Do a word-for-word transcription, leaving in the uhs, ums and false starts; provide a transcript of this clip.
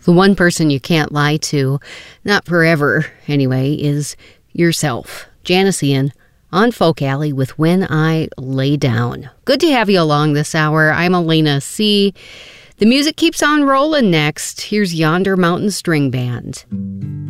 The one person you can't lie to, not forever anyway, is yourself. Janice Ian on Folk Alley with When I Lay Down. Good to have you along this hour. I'm Elena C. The music keeps on rolling next. Here's Yonder Mountain String Band.